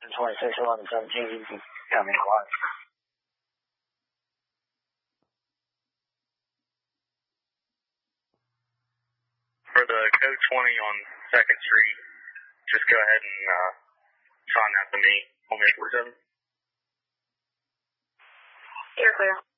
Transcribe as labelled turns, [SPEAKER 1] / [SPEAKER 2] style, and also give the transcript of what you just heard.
[SPEAKER 1] 2611 17 coming close.
[SPEAKER 2] For the code 20 on 2nd Street, just go ahead and sign that to me on the 47.
[SPEAKER 3] You're clear.